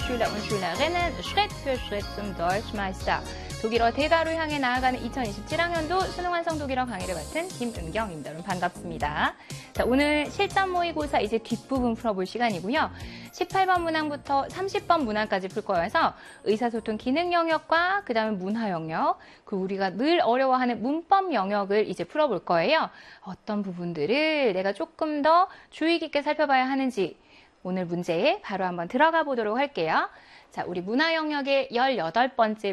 Schüler und Schülerinnen Schritt für Schritt zum Deutschmeister. 독일어 대가로 향해 나아가는 2027학년도 수능 완성 독일어 강의를 맡은 김은경입니다. 여러분 반갑습니다. 자, 오늘 실전 모의고사 이제 뒷부분 풀어볼 시간이고요. 18번 문항부터 30번 문항까지 풀 거여서 의사소통 기능 영역과 그 다음에 문화 영역, 그리고 우리가 늘 어려워하는 문법 영역을 이제 풀어볼 거예요. 어떤 부분들을 내가 조금 더 주의 깊게 살펴봐야 하는지 오늘 문제에 바로 한번 들어가 보도록 할게요. 자, 우리 문화 영역의 18번째